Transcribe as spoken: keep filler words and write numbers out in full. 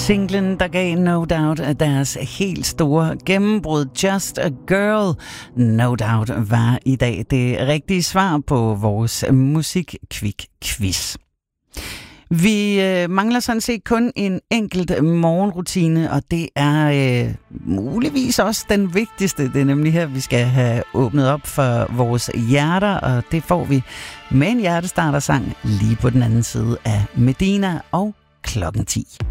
Singlen, der gav No Doubt deres helt store gennembrud, Just a Girl. No Doubt var i dag det rigtige svar på vores musik-kvik-quiz. Vi øh, mangler sådan set kun en enkelt morgenrutine, og det er øh, muligvis også den vigtigste. Det er nemlig her, vi skal have åbnet op for vores hjerter, og det får vi med en hjertestartersang lige på den anden side af Medina og klokken ti.